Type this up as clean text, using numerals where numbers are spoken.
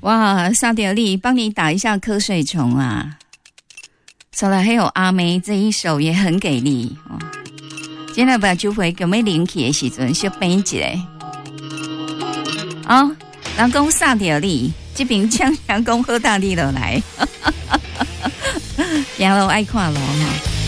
哇，沙迪丽帮你打一下瞌睡虫啊！再来还有阿妹这一首也很给力哦。今天把就会咁样灵起的时阵，小变一下。哦，人讲沙迪丽，这边呛讲好大力落来，行路爱看路哈。